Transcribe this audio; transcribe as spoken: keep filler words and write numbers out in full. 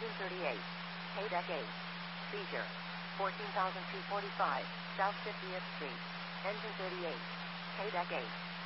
Engine thirty-eight. Paydeck eight. Seizure. fourteen thousand two hundred forty-five, South fiftieth Street. Engine thirty-eight. Paydeck eight.